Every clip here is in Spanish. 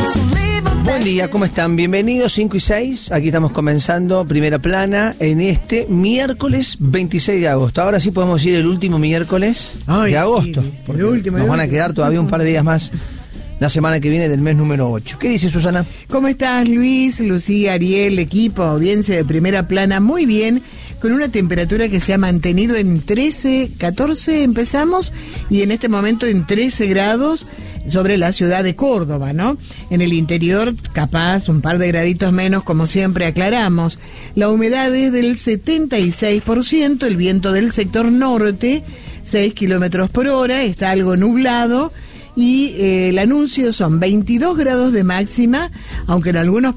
Buen día, ¿cómo están? Bienvenidos, 5 y 6. Aquí estamos comenzando Primera Plana en este miércoles 26 de agosto. Ahora sí podemos ir el último miércoles de agosto. Sí, porque nos van a quedar todavía un par de días más la semana que viene del mes número 8. ¿Qué dice Susana? ¿Cómo estás, Luis, Lucía, Ariel, equipo, audiencia de Primera Plana? Muy bien, con una temperatura que se ha mantenido en 13, 14 empezamos, y en este momento en 13 grados sobre la ciudad de Córdoba, ¿no? En el interior, capaz, un par de graditos menos, como siempre aclaramos. La humedad es del 76%, el viento del sector norte, 6 kilómetros por hora, está algo nublado, y el anuncio son 22 grados de máxima, aunque en algunos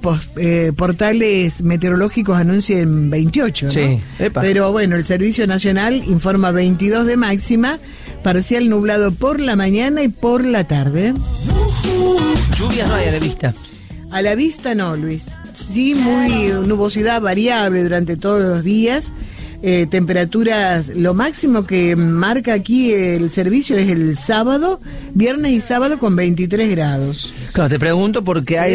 portales meteorológicos anuncian 28, ¿no? Sí, pero bueno, el Servicio Nacional informa 22 de máxima, parcial nublado por la mañana y por la tarde. Lluvias no hay a la vista. A la vista no, Luis. Sí, muy nubosidad variable durante todos los días. Temperaturas, lo máximo que marca aquí el servicio es el sábado, viernes y sábado con 23 grados. Claro, te pregunto porque hay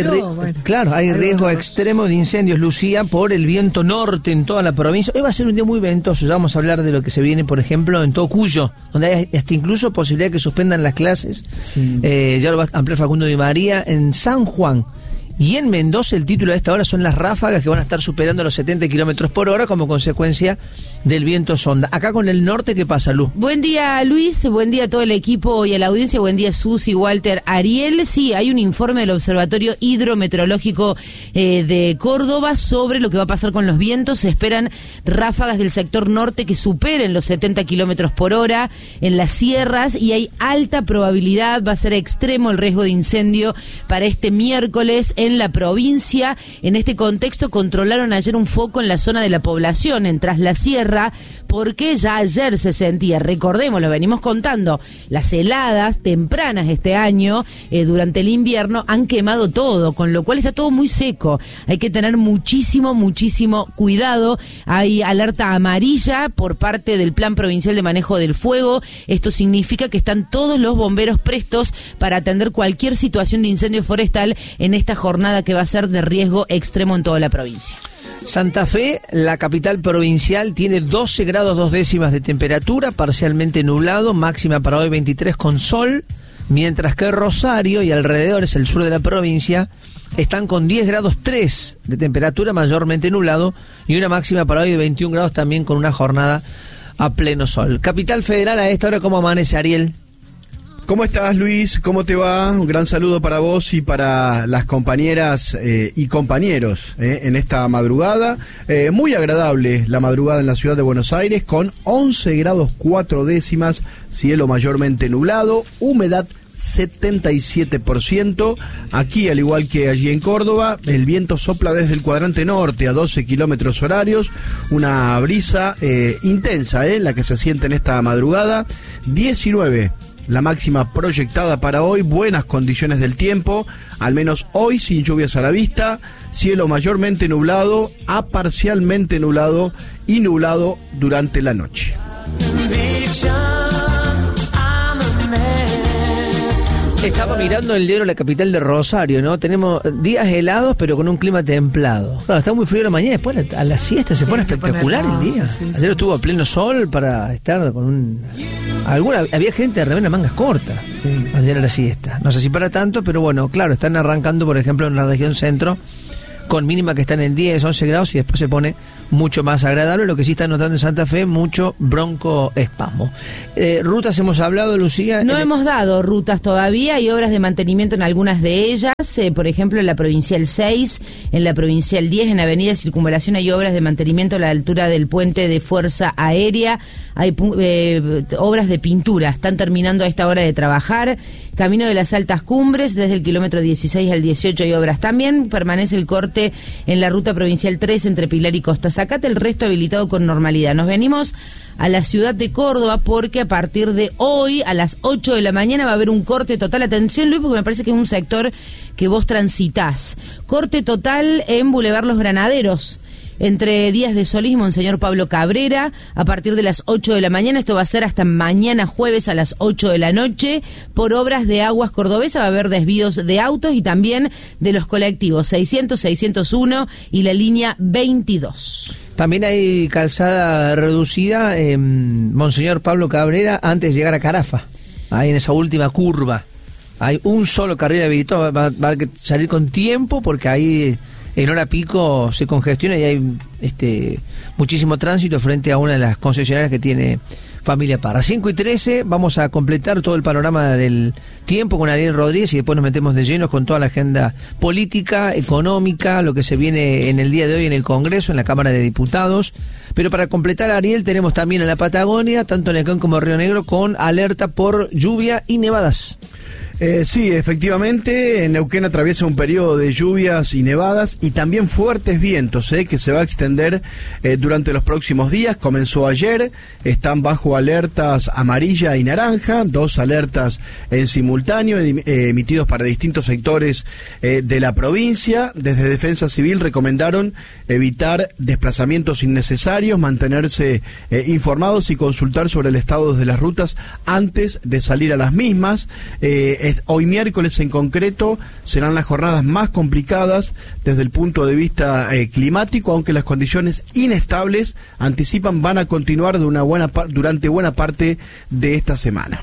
riesgo extremo de incendios, Lucía, por el viento norte en toda la provincia. Hoy va a ser un día muy ventoso, ya vamos a hablar de lo que se viene, por ejemplo, en todo Cuyo, donde hay hasta incluso posibilidad de que suspendan las clases. Sí. Ya lo va a ampliar Facundo Di María. En San Juan y en Mendoza el título de esta hora son las ráfagas que van a estar superando los 70 kilómetros por hora como consecuencia del viento sonda. Acá con el norte, ¿qué pasa, Lu? Buen día, Luis, buen día a todo el equipo y a la audiencia, buen día, Susi, Walter, Ariel. Sí, hay un informe del Observatorio Hidrometeorológico de Córdoba sobre lo que va a pasar con los vientos. Se esperan ráfagas del sector norte que superen los 70 kilómetros por hora en las sierras, y hay alta probabilidad, va a ser extremo el riesgo de incendio para este miércoles en la provincia. En este contexto controlaron ayer un foco en la zona de la población, en Tras la Sierra, porque ya ayer se sentía, recordemos, lo venimos contando, las heladas tempranas este año, durante el invierno, han quemado todo, con lo cual está todo muy seco. Hay que tener muchísimo cuidado. Hay alerta amarilla por parte del Plan Provincial de Manejo del Fuego. Esto significa que están todos los bomberos prestos para atender cualquier situación de incendio forestal en esta jornada que va a ser de riesgo extremo en toda la provincia. Santa Fe, la capital provincial, tiene 12 grados 2 décimas de temperatura, parcialmente nublado, máxima para hoy 23 con sol, mientras que Rosario y alrededores, el sur de la provincia, están con 10 grados 3 de temperatura, mayormente nublado, y una máxima para hoy de 21 grados también con una jornada a pleno sol. Capital Federal, a esta hora, ¿cómo amanece, Ariel? ¿Cómo estás, Luis? ¿Cómo te va? Un gran saludo para vos y para las compañeras y compañeros en esta madrugada. Muy agradable la madrugada en la ciudad de Buenos Aires, con 11 grados 4 décimas, cielo mayormente nublado, humedad 77%. Aquí, al igual que allí en Córdoba, el viento sopla desde el cuadrante norte a 12 kilómetros horarios, una brisa intensa, la que se siente en esta madrugada. 19 la máxima proyectada para hoy, buenas condiciones del tiempo, al menos hoy sin lluvias a la vista, cielo mayormente nublado a parcialmente nublado y nublado durante la noche. Estaba mirando el diario La Capital de Rosario, ¿no? Tenemos días helados, pero con un clima templado. Claro, está muy frío la mañana, después a la siesta se pone espectacular el día. Sí. Ayer estuvo a pleno sol para estar con un... había gente de remera mangas cortas, sí, ayer a la siesta. No sé si para tanto, pero bueno, claro, están arrancando, por ejemplo, en la región centro, con mínima que están en 10, 11 grados, y después se pone mucho más agradable. Lo que sí está notando en Santa Fe, mucho bronco espasmo. Rutas hemos hablado, Lucía. No hemos dado rutas todavía, hay obras de mantenimiento en algunas de ellas, por ejemplo en la Provincial 6, en la Provincial 10, en Avenida Circunvalación hay obras de mantenimiento a la altura del puente de Fuerza Aérea, hay obras de pintura, están terminando a esta hora de trabajar. Camino de las Altas Cumbres, desde el kilómetro 16 al 18 hay obras también, permanece el corte en la ruta Provincial 3 entre Pilar y Costa Zacate, el resto habilitado con normalidad. Nos venimos a la ciudad de Córdoba porque a partir de hoy a las 8 de la mañana va a haber un corte total. Atención, Luis, porque me parece que es un sector que vos transitás. Corte total en Boulevard Los Granaderos. entre Díaz de Solís y Monseñor Pablo Cabrera, a partir de las 8 de la mañana. Esto va a ser hasta mañana jueves a las 8 de la noche. Por obras de Aguas Cordobesa va a haber desvíos de autos y también de los colectivos 600, 601 y la línea 22. También hay calzada reducida en Monseñor Pablo Cabrera antes de llegar a Carafa, ahí en esa última curva. Hay un solo carril habilitado, va a haber que salir con tiempo porque ahí en hora pico se congestiona y hay muchísimo tránsito frente a una de las concesionarias que tiene Familia Parra. 5:13, vamos a completar todo el panorama del tiempo con Ariel Rodríguez y después nos metemos de lleno con toda la agenda política, económica, lo que se viene en el día de hoy en el Congreso, en la Cámara de Diputados. Pero para completar, Ariel, tenemos también en la Patagonia, tanto en Neuquén como Río Negro, con alerta por lluvia y nevadas. Sí, efectivamente, Neuquén atraviesa un periodo de lluvias y nevadas y también fuertes vientos, que se va a extender durante los próximos días. Comenzó ayer, están bajo alertas amarilla y naranja, 2 alertas en simultáneo emitidos para distintos sectores de la provincia. Desde Defensa Civil recomendaron evitar desplazamientos innecesarios, mantenerse informados y consultar sobre el estado de las rutas antes de salir a las mismas. Hoy miércoles en concreto serán las jornadas más complicadas desde el punto de vista climático, aunque las condiciones inestables anticipan van a continuar durante buena parte de esta semana.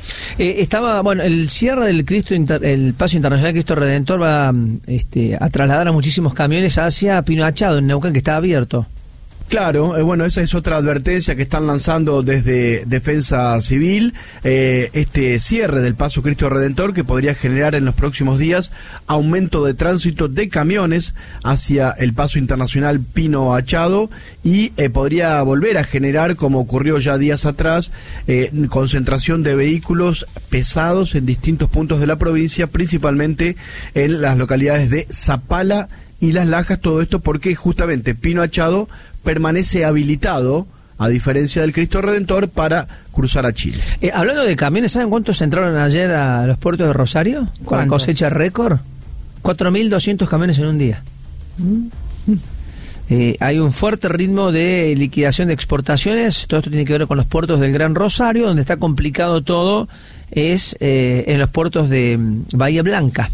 El cierre del el Paso Internacional Cristo Redentor va a trasladar a muchísimos camiones hacia Pino Achado, en Neuquén, que está abierto. Claro, esa es otra advertencia que están lanzando desde Defensa Civil, este cierre del Paso Cristo Redentor que podría generar en los próximos días aumento de tránsito de camiones hacia el Paso Internacional Pino Achado y podría volver a generar, como ocurrió ya días atrás, concentración de vehículos pesados en distintos puntos de la provincia, principalmente en las localidades de Zapala y Las Lajas. Todo esto porque justamente Pino Achado permanece habilitado, a diferencia del Cristo Redentor, para cruzar a Chile. Hablando de camiones, ¿saben cuántos entraron ayer a los puertos de Rosario? Con cosecha récord. 4.200 camiones en un día. Hay un fuerte ritmo de liquidación de exportaciones. Todo esto tiene que ver con los puertos del Gran Rosario. Donde está complicado todo es en los puertos de Bahía Blanca.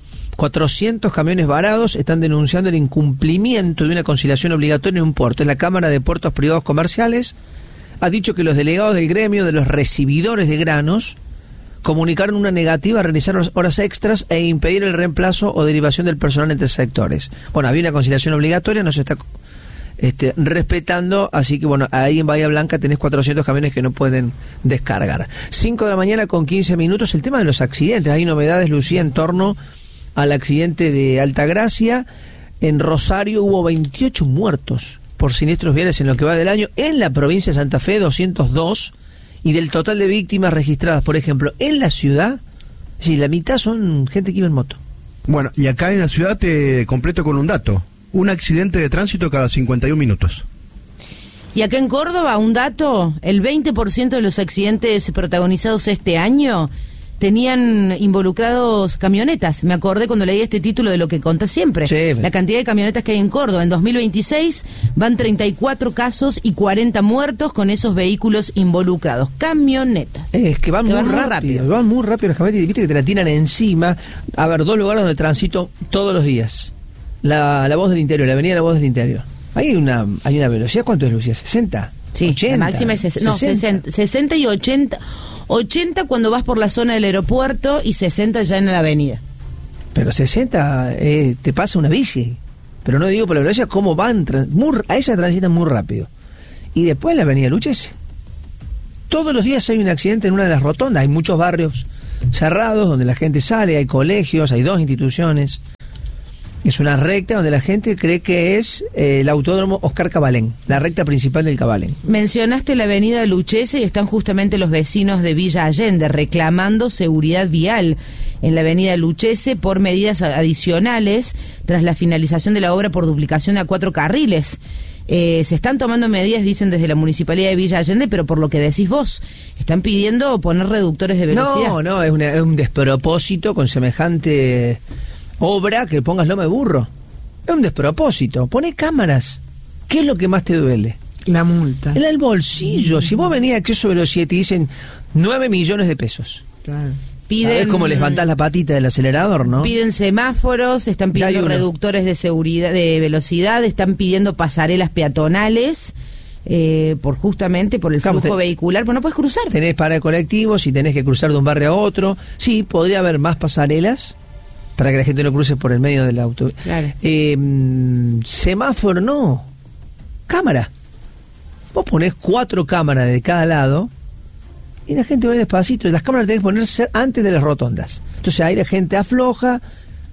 400 camiones varados están denunciando el incumplimiento de una conciliación obligatoria en un puerto. La Cámara de Puertos Privados Comerciales ha dicho que los delegados del gremio de los recibidores de granos comunicaron una negativa a realizar horas extras e impedir el reemplazo o derivación del personal entre sectores. Bueno, había una conciliación obligatoria, no se está respetando, así que ahí en Bahía Blanca tenés 400 camiones que no pueden descargar. 5 de la mañana con 15 minutos, el tema de los accidentes. Hay novedades, Lucía, en torno al accidente de Altagracia. En Rosario hubo 28 muertos por siniestros viales en lo que va del año. En la provincia de Santa Fe, 202. Y del total de víctimas registradas, por ejemplo, en la ciudad, sí, la mitad son gente que iba en moto. Bueno, y acá en la ciudad te completo con un dato. Un accidente de tránsito cada 51 minutos. Y acá en Córdoba, un dato, el 20% de los accidentes protagonizados este año tenían involucrados camionetas. Me acordé cuando leí este título de lo que contás siempre. Sí, la cantidad de camionetas que hay en Córdoba. En 2026 van 34 casos y 40 muertos con esos vehículos involucrados. Camionetas. Es que van muy rápido. Van muy rápido las camionetas y viste que te la tiran encima. A ver, 2 lugares donde transito todos los días. La Voz del Interior, la avenida La Voz del Interior. Hay una velocidad, ¿cuánto es, Lucía? ¿60? Sí, 80, la máxima es 60 y 80. 80 cuando vas por la zona del aeropuerto y 60 ya en la avenida. Pero 60 te pasa una bici. Pero no digo por la velocidad, cómo van. A esa transitan muy rápido. Y después la avenida Luches. Todos los días hay un accidente en una de las rotondas. Hay muchos barrios cerrados donde la gente sale, hay colegios, hay 2 instituciones. Es una recta donde la gente cree que es el autódromo Oscar Cabalén, la recta principal del Cabalén. Mencionaste la avenida Luchese y están justamente los vecinos de Villa Allende reclamando seguridad vial en la avenida Luchese por medidas adicionales tras la finalización de la obra por duplicación a 4 carriles. Se están tomando medidas, dicen desde la Municipalidad de Villa Allende, pero por lo que decís vos, están pidiendo poner reductores de velocidad. No, es un despropósito con semejante obra que pongas loma de burro. Es un despropósito. Poné cámaras. ¿Qué es lo que más te duele? La multa. El bolsillo. Si vos venís a exceso de velocidad y te dicen 9 millones de pesos. Claro. ¿Sabés cómo levantás la patita del acelerador, no? Piden semáforos, están pidiendo reductores de seguridad, de velocidad, están pidiendo pasarelas peatonales, justamente por el flujo vehicular, pues no puedes cruzar. Tenés para colectivos y tenés que cruzar de un barrio a otro. Sí, podría haber más pasarelas para que la gente no cruce por el medio del auto. Claro. Semáforo no. Cámara. Vos ponés 4 cámaras de cada lado y la gente va despacito. Y las cámaras tenés que ponerse antes de las rotondas. Entonces ahí la gente afloja,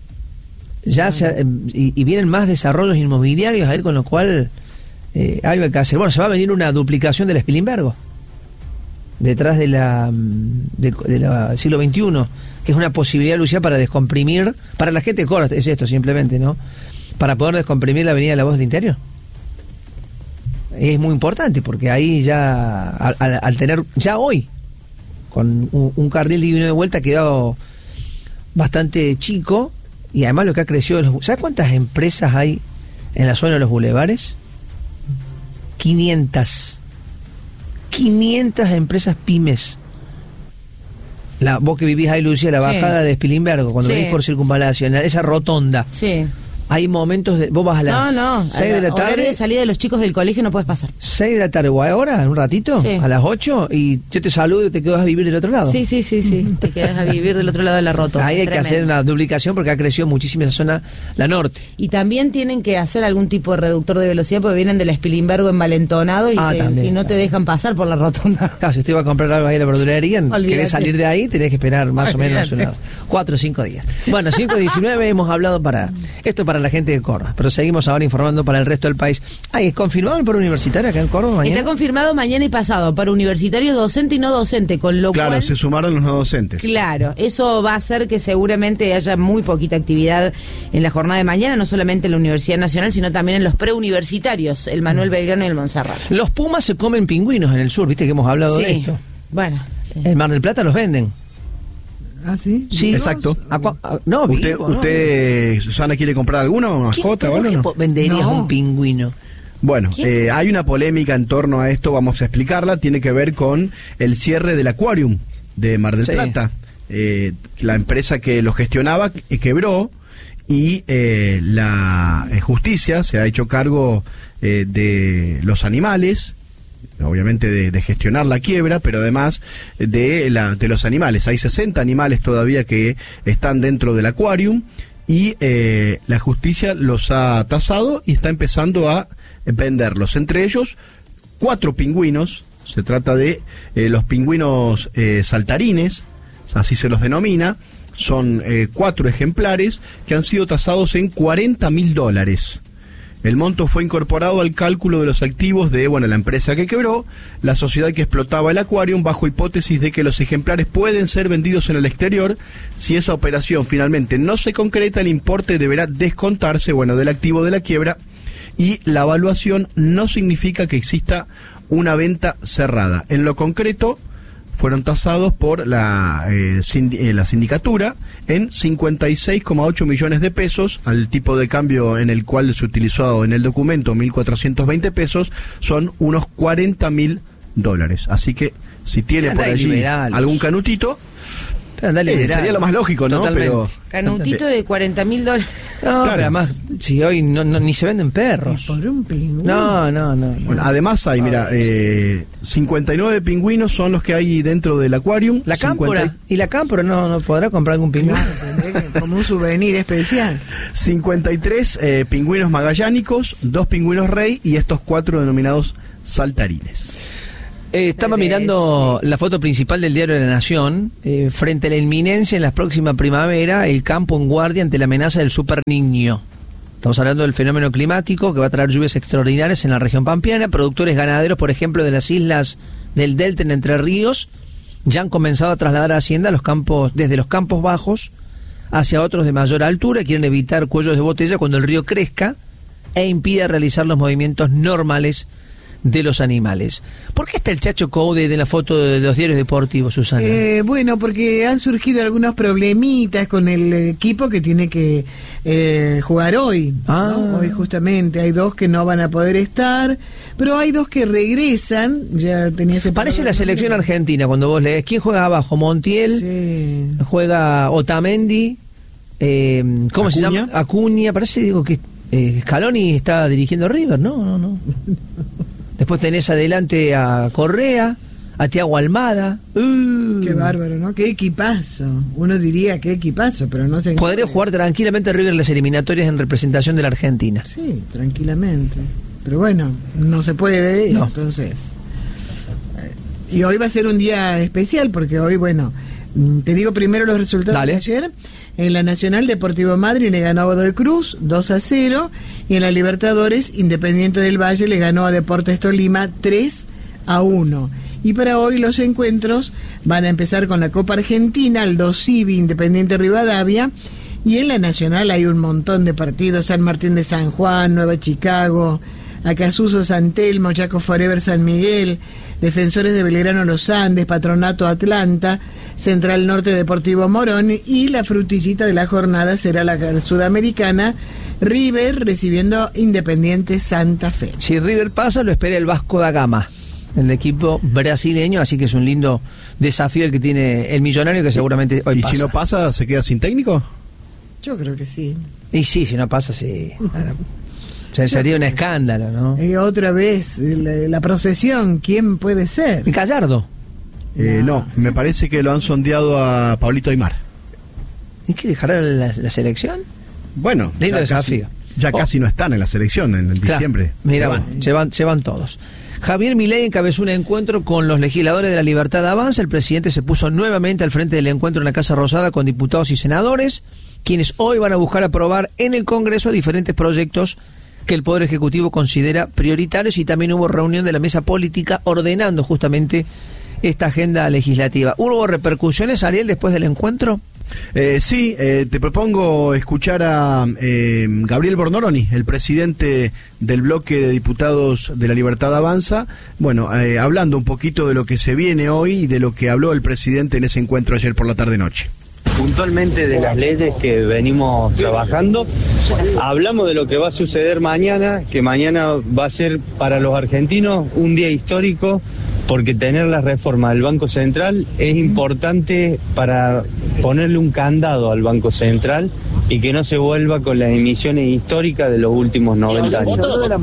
y vienen más desarrollos inmobiliarios ahí, con lo cual algo hay que hacer. Bueno, se va a venir una duplicación del Spilimbergo detrás de la siglo XXI, que es una posibilidad, Lucía, para descomprimir, para la gente corta, es esto simplemente, ¿no? Para poder descomprimir la avenida La Voz del Interior. Es muy importante, porque ahí ya, al tener, ya hoy, con un carril divino de vuelta, ha quedado bastante chico, y además lo que ha crecido, ¿sabes cuántas empresas hay en la zona de los bulevares? 500 empresas pymes. Vos que vivís ahí, Lucía, la bajada de Spilimbergo, cuando venís por Circunvalación, esa rotonda. Sí. Hay momentos vos vas a las 6 de la tarde. Horario de salida de los chicos del colegio no puedes pasar. 6 de la tarde o ahora, en un ratito, a las 8, y yo te saludo y te quedas a vivir del otro lado. Sí. Te quedas a vivir del otro lado de la rotonda. Ahí hay que hacer una duplicación porque ha crecido muchísimo esa zona, la norte. Y también tienen que hacer algún tipo de reductor de velocidad porque vienen del Spilimbergo envalentonado y no te dejan pasar por la rotonda. Claro, si usted va a comprar algo ahí en la verdulería, querés salir de ahí, tenés que esperar más o menos unos 4 o 5 días. Bueno, 5:19 hemos hablado esto para la gente de Córdoba. Pero seguimos ahora informando para el resto del país. ¿Es confirmado el paro universitario acá en Córdoba mañana? Está confirmado mañana y pasado, paro universitario docente y no docente, con lo cual... Claro, se sumaron los no docentes. Claro, eso va a hacer que seguramente haya muy poquita actividad en la jornada de mañana, no solamente en la Universidad Nacional, sino también en los preuniversitarios, el Manuel Belgrano y el Montserrat. Los Pumas se comen pingüinos en el sur, viste que hemos hablado de esto. Bueno. Sí. En Mar del Plata los venden. ¿Ah, sí? Sí, exacto. No, ¿Usted, Susana, quiere comprar alguna mascota o algo? ¿Qué venderías un pingüino? Bueno, hay una polémica en torno a esto, vamos a explicarla. Tiene que ver con el cierre del Aquarium de Mar del Plata. La empresa que lo gestionaba quebró y la justicia se ha hecho cargo de los animales, obviamente de gestionar la quiebra, pero además de los animales. Hay 60 animales todavía que están dentro del Aquarium y la justicia los ha tasado y está empezando a venderlos. Entre ellos, 4 pingüinos. Se trata de los pingüinos saltarines, así se los denomina. Son 4 ejemplares que han sido tasados en $40.000. El monto fue incorporado al cálculo de los activos de la empresa que quebró, la sociedad que explotaba el Aquarium, bajo hipótesis de que los ejemplares pueden ser vendidos en el exterior. Si esa operación finalmente no se concreta, el importe deberá descontarse del activo de la quiebra, y la evaluación no significa que exista una venta cerrada. En lo concreto, fueron tasados por la sindicatura en 56,8 millones de pesos, al tipo de cambio en el cual se utilizó en el documento, 1.420 pesos, son unos $40.000. Así que si tiene por allí algún canutito, sería lo más lógico, ¿no? Pero canutito de $40.000. No, claro. Pero además, si hoy ni se venden perros. Por un pingüino. No. Bueno, además hay, 59 pingüinos son los que hay dentro del Aquarium. La cámpora. ¿Y la cámpora no podrá comprar algún pingüino? Claro, como un souvenir especial. 53 pingüinos magallánicos, 2 pingüinos rey y estos 4 denominados saltarines. Estaba mirando la foto principal del diario de la Nación. Frente a la inminencia en la próxima primavera, el campo en guardia ante la amenaza del Super Niño. Estamos hablando del fenómeno climático que va a traer lluvias extraordinarias en la región pampeana. Productores ganaderos, por ejemplo, de las islas del Delta en Entre Ríos, ya han comenzado a trasladar a Hacienda desde los campos bajos hacia otros de mayor altura. Quieren evitar cuellos de botella cuando el río crezca e impida realizar los movimientos normales de los animales. ¿Por qué está el Chacho Coude de la foto de los diarios deportivos, Susana? Bueno, porque han surgido algunos problemitas con el equipo que tiene que jugar hoy, ¿no? Hoy justamente hay 2 que no van a poder estar, pero hay 2 que regresan. Ya tenía ese Parece la selección argentina cuando vos lees. ¿Quién juega abajo? Montiel, sí. Juega Otamendi, ¿cómo se llama? Acuña. Parece, digo, que Scaloni está dirigiendo River, ¿no? Después tenés adelante a Correa, a Thiago Almada. Qué bárbaro, ¿no? Qué equipazo. Uno diría qué equipazo, pero no se... Podría jugar tranquilamente River en las eliminatorias en representación de la Argentina. Sí, tranquilamente. Pero bueno, no se puede, no. Entonces... Y hoy va a ser un día especial, porque hoy, bueno, te digo primero los resultados de ayer. En la Nacional, Deportivo Madrid le ganó a Godoy Cruz 2-0, y en la Libertadores, Independiente del Valle le ganó a Deportes Tolima 3-1. Y para hoy los encuentros van a empezar con la Copa Argentina, Aldo Civi, Independiente Rivadavia, y en la Nacional hay un montón de partidos: San Martín de San Juan, Nueva Chicago, Acasuso San Telmo, Chaco Forever San Miguel, Defensores de Belgrano Los Andes, Patronato Atlanta, Central Norte Deportivo Morón, y la frutillita de la jornada será la sudamericana, River recibiendo Independiente Santa Fe. Si River pasa, lo espera el Vasco da Gama, el equipo brasileño, así que es un lindo desafío el que tiene el Millonario, que seguramente hoy pasa. ¿Y si no pasa, se queda sin técnico? Yo creo que sí. Y sí, si no pasa, sí. Sería un escándalo, ¿no? Otra vez, la procesión, ¿quién puede ser? Gallardo. No, me parece que lo han sondeado a Pablito Aimar. ¿Y qué dejará la selección? Bueno, lindo desafío. Casi no están en la selección en diciembre. Mira, se van todos. Javier Milei encabezó un encuentro con los legisladores de la Libertad Avanza. El presidente se puso nuevamente al frente del encuentro en la Casa Rosada con diputados y senadores, quienes hoy van a buscar aprobar en el Congreso diferentes proyectos que el Poder Ejecutivo considera prioritarios, y también hubo reunión de la mesa política ordenando justamente esta agenda legislativa. ¿Hubo repercusiones, Ariel, después del encuentro? Sí, te propongo escuchar a Gabriel Bornoroni, el presidente del bloque de diputados de la Libertad Avanza, bueno, hablando un poquito de lo que se viene hoy y de lo que habló el presidente en ese encuentro ayer por la tarde-noche. Puntualmente de las leyes que venimos trabajando, hablamos de lo que va a suceder mañana, que mañana va a ser para los argentinos un día histórico, porque tener la reforma del Banco Central es importante para ponerle un candado al Banco Central y que no se vuelva con las emisiones históricas de los últimos 90 años.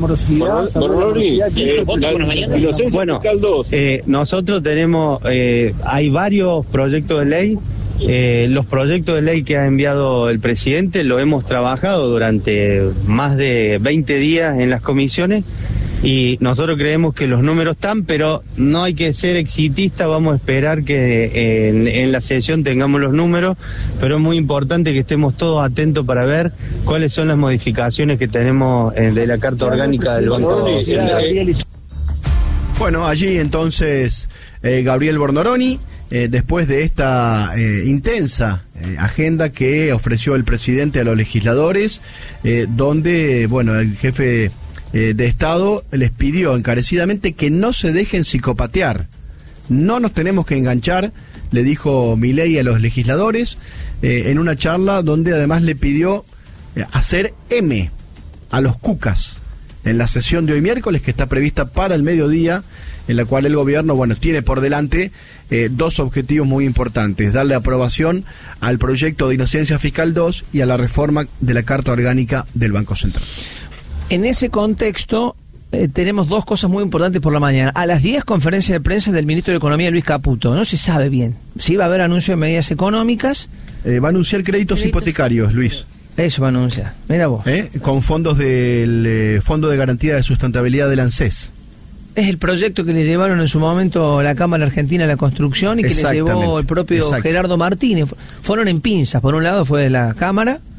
Bueno, nosotros tenemos, hay varios proyectos de ley. Los proyectos de ley que ha enviado el presidente lo hemos trabajado durante más de 20 días en las comisiones, y nosotros creemos que los números están, pero no hay que ser exitista. Vamos a esperar que en la sesión tengamos los números, pero es muy importante que estemos todos atentos para ver cuáles son las modificaciones que tenemos de la Carta Orgánica del Banco Central. Bueno, allí entonces Gabriel Bornoroni, después de esta intensa agenda que ofreció el presidente a los legisladores, donde, bueno, el jefe de Estado les pidió encarecidamente que no se dejen psicopatear. No nos tenemos que enganchar, le dijo Milei a los legisladores, en una charla donde además le pidió hacer M a los cucas en la sesión de hoy miércoles, que está prevista para el mediodía, en la cual el gobierno, bueno, tiene por delante dos objetivos muy importantes: darle aprobación al proyecto de Inocencia Fiscal 2 y a la reforma de la Carta Orgánica del Banco Central. En ese contexto, tenemos dos cosas muy importantes por la mañana. A las 10, conferencia de prensa del ministro de Economía, Luis Caputo. No se sabe bien si va a haber anuncio de medidas económicas. Va a anunciar créditos hipotecarios, Luis. Eso va a anunciar. Mira vos. Con fondos del Fondo de Garantía de Sustentabilidad del ANSES. Es el proyecto que le llevaron en su momento la Cámara Argentina a la Construcción y que le llevó el propio Gerardo Martínez. Fueron en pinzas. Por un lado fue la Cámara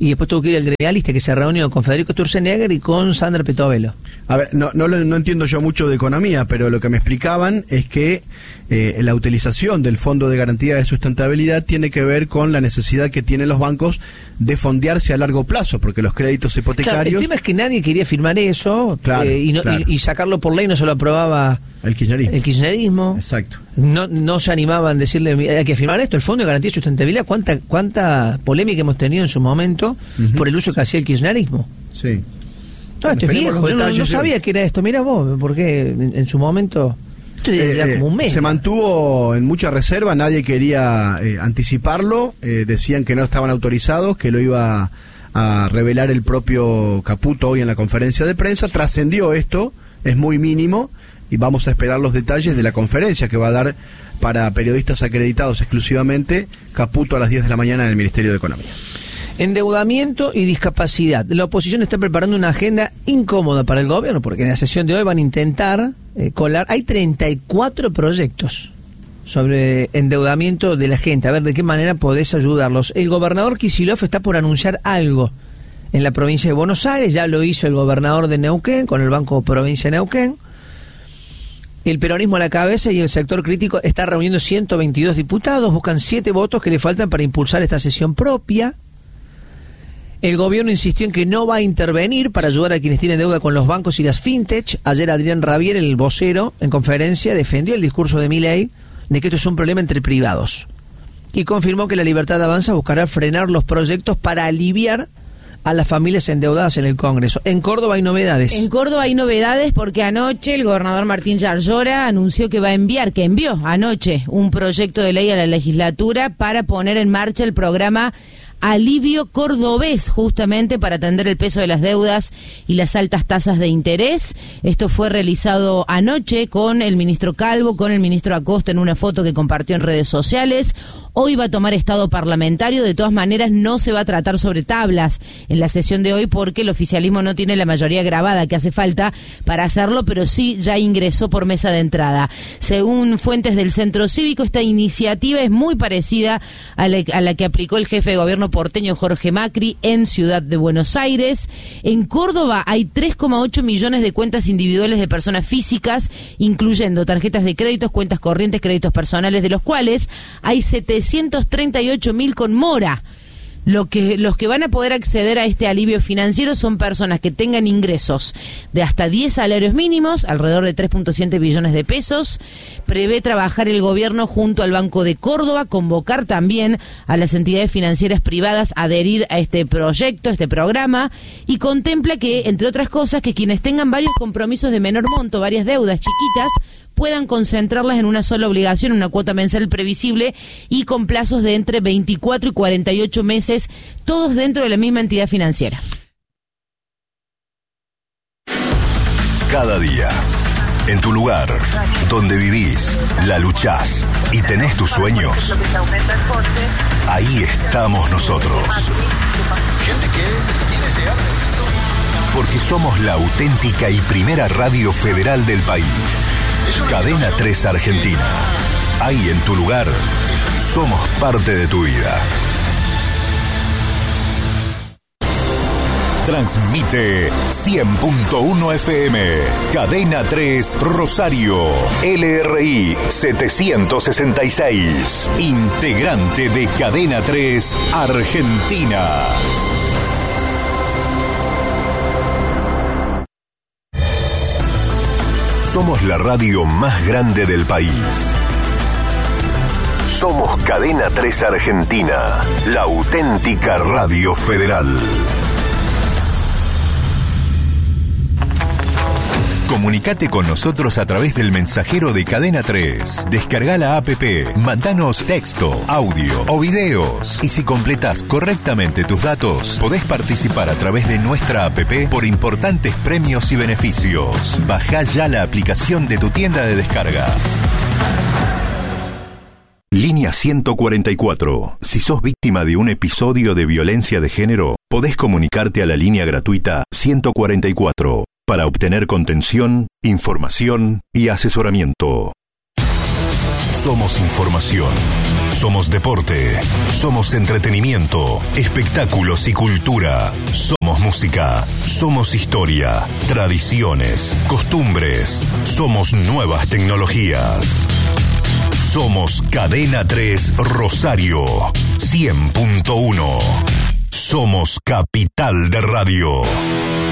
y después tuvo que ir el gremialista que se reunió con Federico Sturzenegger y con Sandra Petovelo. A ver, no entiendo yo mucho de economía, pero lo que me explicaban es que la utilización del Fondo de Garantía de Sustentabilidad tiene que ver con la necesidad que tienen los bancos de fondearse a largo plazo, porque los créditos hipotecarios... Claro, el tema es que nadie quería firmar eso, claro, y sacarlo por ley no se lo aprobaba el kirchnerismo. Exacto. No se animaban a decirle, hay que firmar esto, el Fondo de Garantía de Sustentabilidad. ¿Cuánta polémica hemos tenido en su momento por el uso que hacía el kirchnerismo? Sí. No, esto es viejo, no sabía que era esto. Mira vos, porque en su momento... como un mes. Se mantuvo en mucha reserva, nadie quería anticiparlo, decían que no estaban autorizados, que lo iba a revelar el propio Caputo hoy en la conferencia de prensa. Trascendió esto, es muy mínimo, y vamos a esperar los detalles de la conferencia que va a dar para periodistas acreditados exclusivamente Caputo a las 10 de la mañana en el Ministerio de Economía. Endeudamiento y discapacidad. La oposición está preparando una agenda incómoda para el gobierno, porque en la sesión de hoy van a intentar colar. Hay 34 proyectos sobre endeudamiento de la gente. A ver de qué manera podés ayudarlos. El gobernador Kicillof está por anunciar algo en la provincia de Buenos Aires. Ya lo hizo el gobernador de Neuquén con el Banco Provincia de Neuquén. El peronismo a la cabeza y el sector crítico está reuniendo 122 diputados. Buscan 7 votos que le faltan para impulsar esta sesión propia. El gobierno insistió en que no va a intervenir para ayudar a quienes tienen deuda con los bancos y las fintech. Ayer Adrián Rabier, el vocero, en conferencia, defendió el discurso de Milei de que esto es un problema entre privados. Y confirmó que la Libertad Avanza buscará frenar los proyectos para aliviar a las familias endeudadas en el Congreso. En Córdoba hay novedades. En Córdoba hay novedades porque anoche el gobernador Martín Yarlora anunció que envió anoche un proyecto de ley a la legislatura para poner en marcha el programa Alivio Cordobés, justamente para atender el peso de las deudas y las altas tasas de interés. Esto fue realizado anoche con el ministro Calvo, con el ministro Acosta en una foto que compartió en redes sociales. Hoy va a tomar estado parlamentario. De todas maneras, no se va a tratar sobre tablas en la sesión de hoy porque el oficialismo no tiene la mayoría grabada que hace falta para hacerlo, pero sí ya ingresó por mesa de entrada. Según fuentes del Centro Cívico, esta iniciativa es muy parecida a la que aplicó el jefe de gobierno porteño Jorge Macri en Ciudad de Buenos Aires. En Córdoba hay 3,8 millones de cuentas individuales de personas físicas, incluyendo tarjetas de créditos, cuentas corrientes, créditos personales, de los cuales hay 738.000 con mora. Los que van a poder acceder a este alivio financiero son personas que tengan ingresos de hasta 10 salarios mínimos, alrededor de 3.7 billones de pesos. Prevé trabajar el gobierno junto al Banco de Córdoba, convocar también a las entidades financieras privadas a adherir a este proyecto, este programa, y contempla que, entre otras cosas, que quienes tengan varios compromisos de menor monto, varias deudas chiquitas, puedan concentrarlas en una sola obligación, una cuota mensal previsible y con plazos de entre 24 y 48 meses, todos dentro de la misma entidad financiera. Cada día, en tu lugar, donde vivís, la luchás y tenés tus sueños, ahí estamos nosotros. Porque somos la auténtica y primera radio federal del país. Cadena 3 Argentina. Ahí en tu lugar, somos parte de tu vida. Transmite 100.1 FM. Cadena 3 Rosario. LRI 766. Integrante de Cadena 3 Argentina. Somos la radio más grande del país. Somos Cadena 3 Argentina, la auténtica radio federal. Comunicate con nosotros a través del mensajero de Cadena 3. Descarga la app, mandanos texto, audio o videos. Y si completás correctamente tus datos, podés participar a través de nuestra app por importantes premios y beneficios. Bajá ya la aplicación de tu tienda de descargas. Línea 144. Si sos víctima de un episodio de violencia de género, podés comunicarte a la línea gratuita 144 para obtener contención, información y asesoramiento. Somos información. Somos deporte, somos entretenimiento, espectáculos y cultura. Somos música, somos historia, tradiciones, costumbres. Somos nuevas tecnologías. Somos Cadena 3 Rosario 100.1. Somos Capital de Radio.